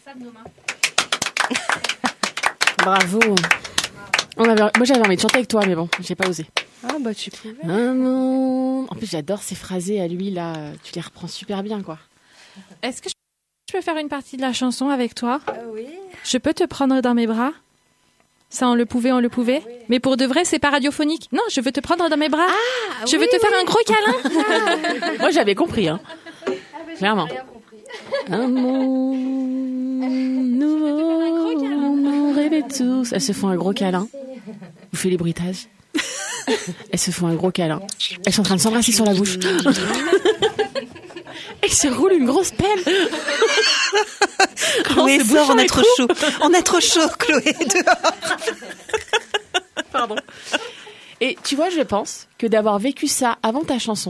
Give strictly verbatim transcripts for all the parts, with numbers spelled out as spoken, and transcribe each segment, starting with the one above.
ça de nos mains. Bravo. On avait, moi j'avais envie de chanter avec toi, mais bon, j'ai pas osé. Ah bah tu pouvais. Un monde. En plus j'adore ces phrasés à lui là, tu les reprends super bien quoi. Est-ce que je peux faire une partie de la chanson avec toi ? Ah oui. Je peux te prendre dans mes bras ? Ça on le pouvait, on le pouvait. Oui. Mais pour de vrai, c'est pas radiophonique. Non, je veux te prendre dans mes bras. Ah, je oui, veux te oui. faire un gros câlin. Ah. Moi j'avais compris hein. Ah, bah, Clairement. Rien compris. Un monde nouveau, on rêvait tous. Elles se font un gros câlin. Vous faites les bruitages. Elles se font un gros câlin. Elles sont en train de s'embrasser sur la bouche. Elles se roulent une grosse pelle. Chloé, sort, on est trop chaud. On est trop chaud, Chloé, dehors. Pardon. Et tu vois, je pense que d'avoir vécu ça avant ta chanson,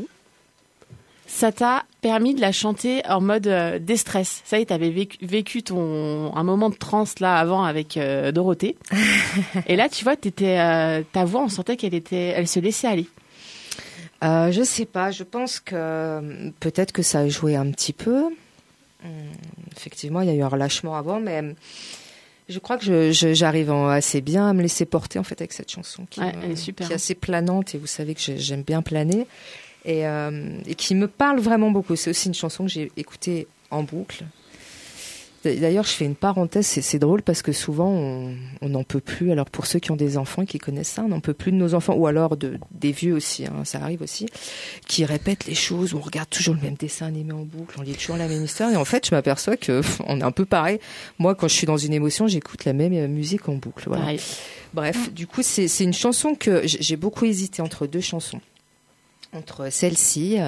ça t'a permis de la chanter en mode euh, déstress. Ça y est, t'avais vécu, vécu ton un moment de transe là avant avec euh, Dorothée. Et là, tu vois, t'étais, euh, ta voix, on sentait qu'elle était, elle se laissait aller. Euh, je sais pas. Je pense que peut-être que ça a joué un petit peu. Hum, effectivement, il y a eu un relâchement avant, mais je crois que je, je, j'arrive en, assez bien à me laisser porter en fait avec cette chanson qui, ouais, me, elle est super, qui est assez planante et vous savez que j'aime bien planer. Et, euh, et qui me parle vraiment beaucoup. C'est aussi une chanson que j'ai écoutée en boucle. D'ailleurs, je fais une parenthèse, c'est, c'est drôle parce que souvent, on n'en peut plus. Alors, pour ceux qui ont des enfants et qui connaissent ça, on n'en peut plus de nos enfants, ou alors de, des vieux aussi, hein, ça arrive aussi, qui répètent les choses, on regarde toujours le même dessin animé en boucle, on lit toujours la même histoire. Et en fait, je m'aperçois que pff, on est un peu pareil. Moi, quand je suis dans une émotion, j'écoute la même musique en boucle. Voilà. Pareil. Bref, du coup, c'est, c'est une chanson que j'ai beaucoup hésité entre deux chansons. Entre celle-ci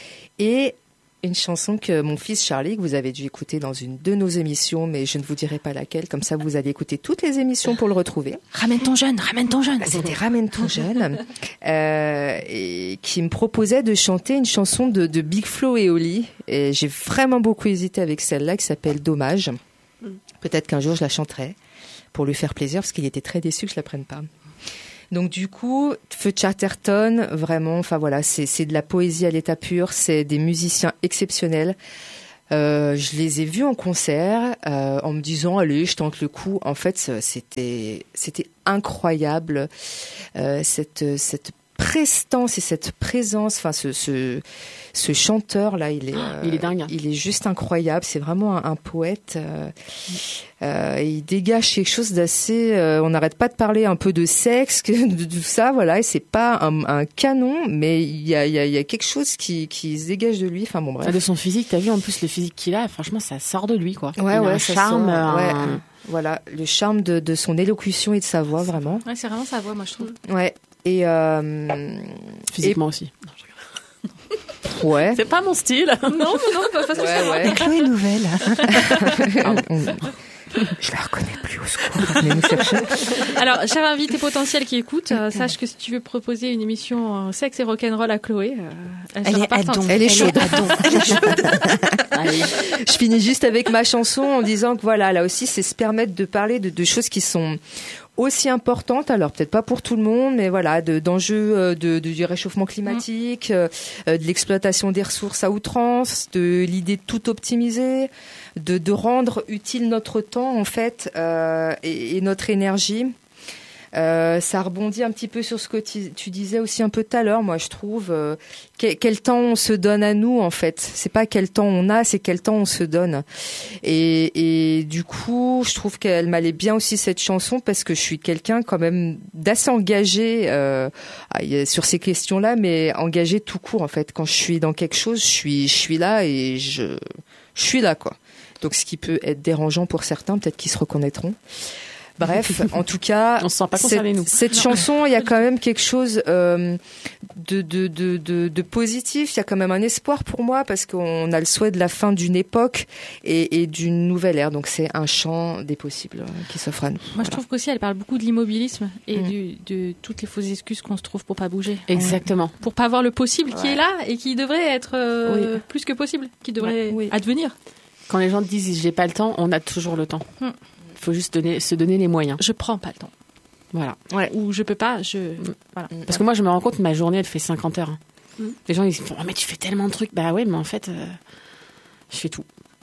et une chanson que mon fils Charlie, que vous avez dû écouter dans une de nos émissions, mais je ne vous dirai pas laquelle, comme ça vous allez écouter toutes les émissions pour le retrouver. Ramène ton jeune, ramène ton jeune. C'était Ramène ton jeune, euh, et qui me proposait de chanter une chanson de, de Big Flo et Oli. Et j'ai vraiment beaucoup hésité avec celle-là, qui s'appelle Dommage. Peut-être qu'un jour je la chanterai pour lui faire plaisir, parce qu'il était très déçu que je la prenne pas. Donc du coup, Feu Chatterton, vraiment, enfin voilà, c'est, c'est de la poésie à l'état pur, c'est des musiciens exceptionnels. Euh, je les ai vus en concert euh, en me disant allez, je tente le coup. En fait, c'était c'était incroyable euh, cette cette prestance et cette présence. Enfin, ce ce ce chanteur là, il est euh, il est dingue. Il est juste incroyable. C'est vraiment un, un poète. Euh, euh, il dégage quelque chose d'assez. Euh, on n'arrête pas de parler un peu de sexe, de tout ça, voilà. Et c'est pas un, un canon, mais il y a il y a il y a quelque chose qui qui se dégage de lui. Enfin bon bref. De son physique, t'as vu en plus le physique qu'il a. Franchement, ça sort de lui quoi. Ouais il ouais. a un ça charme. sort, un... ouais. Voilà, le charme de de son élocution et de sa voix vraiment. Ouais, c'est vraiment sa voix, moi je trouve. Ouais. Et euh, physiquement et... aussi. Non, je Ouais. C'est pas mon style. Non, non, non, pas parce que ouais, ouais. Et Chloé Nouvelle. Je la reconnais plus au secours. Venez nous chercher. Alors, cher invité potentiel qui écoute, euh, sache que si tu veux proposer une émission euh, sexe et rock'n'roll à Chloé, euh, elle, Elle sera est partante. adon. Elle est chaude. Elle est chaude. Allez. Je finis juste avec ma chanson en disant que voilà, là aussi, c'est se permettre de parler de, de choses qui sont aussi importantes, alors peut-être pas pour tout le monde, mais voilà, de, d'enjeux de, de, du réchauffement climatique, mmh. euh, de l'exploitation des ressources à outrance, de l'idée de tout optimiser, de, de rendre utile notre temps en fait euh, et, et notre énergie. Euh, ça rebondit un petit peu sur ce que tu, tu disais aussi un peu tout à l'heure. Moi, je trouve euh, quel, quel temps on se donne à nous en fait. C'est pas quel temps on a, c'est quel temps on se donne. Et, et du coup, je trouve qu'elle m'allait bien aussi cette chanson parce que je suis quelqu'un quand même d'assez engagé euh, sur ces questions-là, mais engagé tout court en fait. Quand je suis dans quelque chose, je suis, je suis là et je, je suis là quoi. Donc, ce qui peut être dérangeant pour certains, peut-être qu'ils se reconnaîtront. Bref, en tout cas, on se sent pas concernés, nous. Cette non. chanson, il y a quand même quelque chose euh, de, de, de, de, de positif. Il y a quand même un espoir pour moi parce qu'on a le souhait de la fin d'une époque et, et d'une nouvelle ère. Donc c'est un champ des possibles qui s'offre à nous. Moi, voilà. je trouve qu'aussi elle parle beaucoup de l'immobilisme et mmh. du, de toutes les fausses excuses qu'on se trouve pour pas bouger. Exactement. Ouais. Pour pas voir le possible ouais. qui est là et qui devrait être euh, oui. plus que possible, qui devrait ouais. oui. advenir. Quand les gens te disent j'ai pas le temps, on a toujours le temps. Mmh. Il faut juste donner, se donner les moyens. Je prends pas le temps. Voilà. Ouais. Ou je peux pas, je... Mmh. Voilà. Parce que moi, je me rends compte que ma journée, elle fait cinquante heures. Mmh. Les gens, ils disent, oh, mais tu fais tellement de trucs. Bah oui, mais en fait, euh, je fais tout.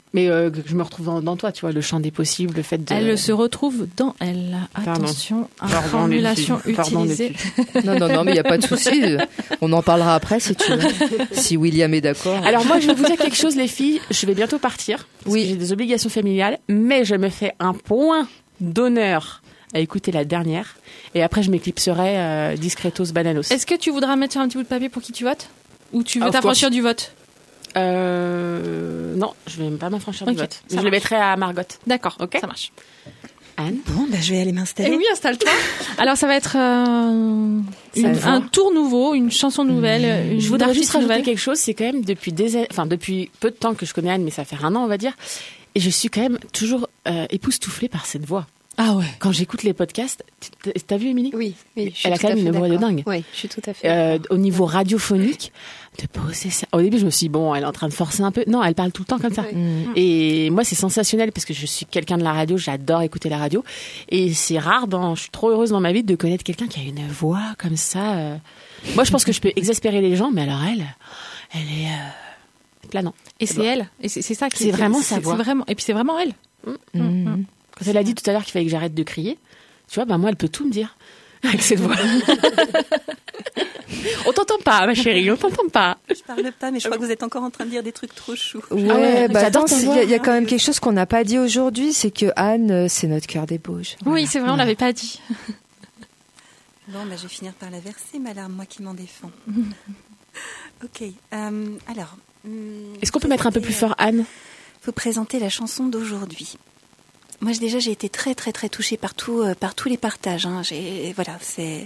Mais euh, que je me retrouve dans, dans toi, tu vois, le champ des possibles, le fait de... Elle se retrouve dans elle. Attention à la formulation Pardon, utilisée. Non, non, non, mais il n'y a pas de souci. On en parlera après si tu veux. Si William est d'accord. Alors moi, je vais vous dire quelque chose, les filles. Je vais bientôt partir. Parce Oui. que j'ai des obligations familiales. Mais je me fais un point d'honneur à écouter la dernière. Et après, je m'éclipserai euh, discretos bananos. Est-ce que tu voudras mettre sur un petit bout de papier pour qui tu votes? Ou tu veux Of t'affranchir course. du vote? Euh... Non, je vais même pas m'affranchir du Ok, vote. ça Je le marche. mettrai à Margot. D'accord, Ok. ça marche. Anne? Bon, bah, je vais aller m'installer. Eh oui, installe-toi. Alors, ça va être euh, une- va. un tour nouveau, une chanson nouvelle. Une Je voudrais juste artiste rajouter nouvelle. quelque chose. C'est quand même depuis des, a- enfin depuis peu de temps que je connais Anne, mais ça fait un an, on va dire. Et je suis quand même toujours euh, époustouflée par cette voix. Ah ouais. Quand j'écoute les podcasts, t- t'as vu Émilie? Oui, oui. Je suis Elle a tout quand à même fait une voix de d'accord. dingue. Oui, je suis tout à fait. Euh, d'accord. au niveau radiophonique, de poser ça. Au début, je me suis dit, bon, elle est en train de forcer un peu. Non, elle parle tout le temps comme ça. Oui. Mm. Et moi, c'est sensationnel parce que je suis quelqu'un de la radio, j'adore écouter la radio. Et c'est rare, dans, je suis trop heureuse dans ma vie de connaître quelqu'un qui a une voix comme ça. euh. Moi, je pense que je peux exaspérer les gens, mais alors elle, elle est euh, planant. Et c'est elle. Et c'est c'est ça qui C'est vraiment sa c'est- voix. c'est vraiment. Et puis c'est vraiment elle. Mm. Quand elle a dit tout à l'heure qu'il fallait que j'arrête de crier, tu vois, bah moi, elle peut tout me dire avec cette voix. On t'entend pas, ma chérie, on t'entend pas. Je parle pas, mais je crois que vous êtes encore en train de dire des trucs trop choux. Ouais, Ah ouais, bah j'adore attends, ta il voix. y, a- il y a quand même quelque chose qu'on n'a pas dit aujourd'hui, c'est que Anne, euh, c'est notre cœur des Bauges. Oui, c'est vrai, on l'avait pas dit. Bon, bah, je vais finir par la verser, ma larme, moi qui m'en défends. Ok, euh, alors... hum, Est-ce qu'on peut mettre un peu plus fort Anne? vous présenter la chanson d'aujourd'hui. Moi, j'ai- déjà, j'ai été très, très, très touchée par, tout, euh, par tous les partages. Hein. J'ai, voilà, c'est...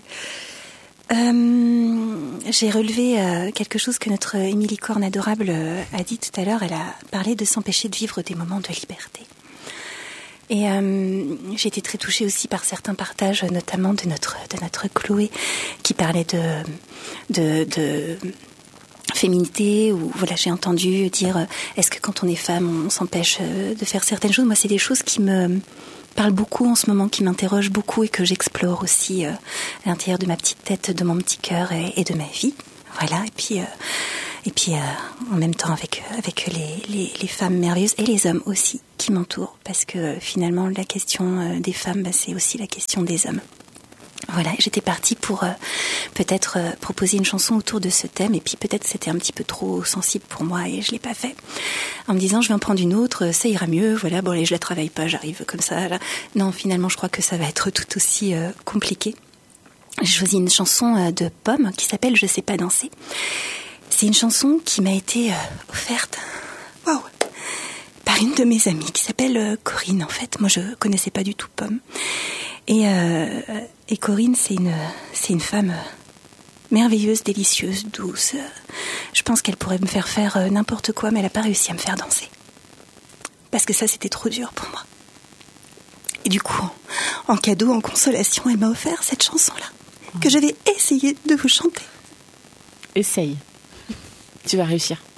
Euh, j'ai relevé euh, quelque chose que notre Émilie Corne adorable euh, a dit tout à l'heure. Elle a parlé de s'empêcher de vivre des moments de liberté. Et euh, j'ai été très touchée aussi par certains partages, notamment de notre, de notre Chloé, qui parlait de... de, de féminité, ou voilà, j'ai entendu dire euh, est-ce que quand on est femme on s'empêche euh, de faire certaines choses. Moi, c'est des choses qui me parlent beaucoup en ce moment, qui m'interrogent beaucoup et que j'explore aussi euh, à l'intérieur de ma petite tête, de mon petit cœur et, et de ma vie. Voilà, et puis euh, et puis euh, en même temps avec avec les, les les femmes merveilleuses et les hommes aussi qui m'entourent, parce que euh, finalement la question euh, des femmes, bah, c'est aussi la question des hommes. Voilà, j'étais partie pour euh, peut-être euh, proposer une chanson autour de ce thème, et puis peut-être c'était un petit peu trop sensible pour moi et je l'ai pas fait. En me disant je vais en prendre une autre, ça ira mieux, voilà, bon allez, je la travaille pas, j'arrive comme ça. Là. Non, finalement je crois que ça va être tout aussi euh, compliqué. J'ai choisi une chanson euh, de Pomme qui s'appelle Je sais pas danser. C'est une chanson qui m'a été euh, offerte, waouh, par une de mes amies qui s'appelle euh, Corinne en fait. Moi je connaissais pas du tout Pomme. Et, euh, et Corinne, c'est une, c'est une femme merveilleuse, délicieuse, douce. Je pense qu'elle pourrait me faire faire n'importe quoi, mais elle n'a pas réussi à me faire danser. Parce que ça, c'était trop dur pour moi. Et du coup, en, en cadeau, en consolation, elle m'a offert cette chanson-là, que je vais essayer de vous chanter. Essaye. Tu vas réussir.